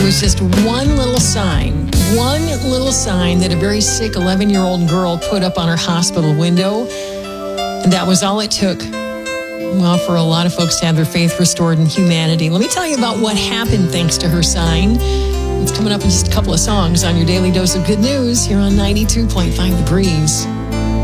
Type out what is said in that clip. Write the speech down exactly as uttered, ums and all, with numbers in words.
was just one little sign, one little sign that a very sick eleven-year-old girl put up on her hospital window. And that was all it took, well, for a lot of folks to have their faith restored in humanity. Let me tell you about what happened thanks to her sign. It's coming up in just a couple of songs on your Daily Dose of Good News here on ninety-two point five The Breeze.